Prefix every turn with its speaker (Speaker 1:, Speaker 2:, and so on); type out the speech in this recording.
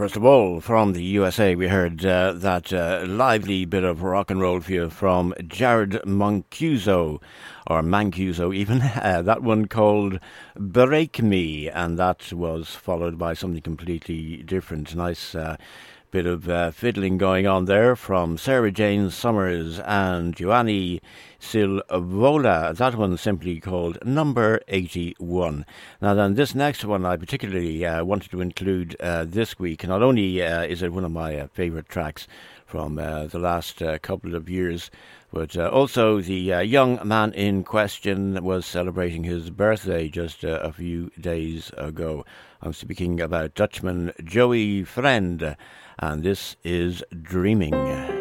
Speaker 1: First of all, from the USA, we heard that lively bit of rock and roll for you from Jared Mancuso, or Mancuso even. That one called Break Me, and that was followed by something completely different. Nice bit of fiddling going on there from Sarah Jane Summers and Giovanni Silvola. That one simply called Number 81. Now then, this next one I particularly wanted to include this week. Not only is it one of my favourite tracks from the last couple of years, but also the young man in question was celebrating his birthday just a few days ago. I'm speaking about Dutchman Joey Friend, and this is Dreaming.